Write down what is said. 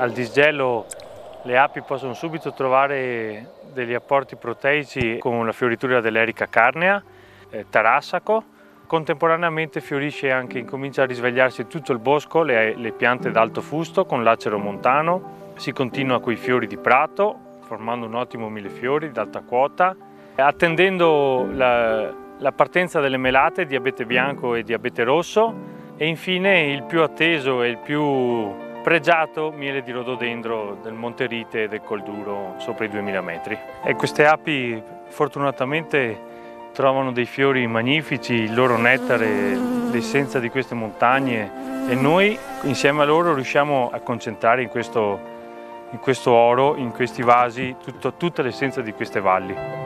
al disgelo le api possono subito trovare degli apporti proteici con la fioritura dell'Erica carnea, tarassaco. Contemporaneamente fiorisce anche, incomincia a risvegliarsi tutto il bosco, le piante d'alto fusto con l'acero montano. Si continua con i fiori di prato, formando un ottimo millefiori d'alta quota, attendendo la partenza delle melate di abete bianco e di abete rosso, e infine il più atteso e il più pregiato miele di rododendro del Monte Rite e del Col Duro sopra i 2000 metri. E queste api fortunatamente trovano dei fiori magnifici, il loro nettare, l'essenza di queste montagne, e noi insieme a loro riusciamo a concentrare in questo oro, in questi vasi, tutta l'essenza di queste valli.